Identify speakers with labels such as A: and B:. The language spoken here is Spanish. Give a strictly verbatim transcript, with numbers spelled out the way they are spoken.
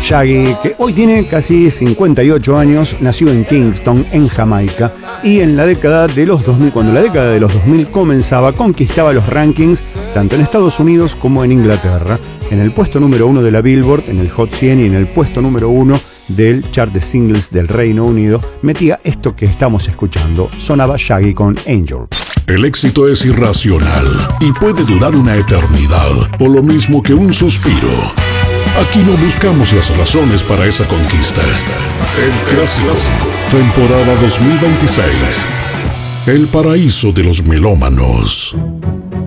A: Shaggy, que hoy tiene casi cincuenta y ocho años, nació en Kingston, en Jamaica, y en la década de los dos mil, cuando la década de los dos mil comenzaba, conquistaba los rankings tanto en Estados Unidos como en Inglaterra, en el puesto número uno de la Billboard, en el Hot cien y en el puesto número uno del chart de singles del Reino Unido, metía esto que estamos escuchando. Sonaba Shaggy con Angel.
B: El éxito es irracional y puede durar una eternidad, o lo mismo que un suspiro. Aquí no buscamos las razones para esa conquista. El Clásico, temporada dos mil veintiséis. El paraíso de los melómanos.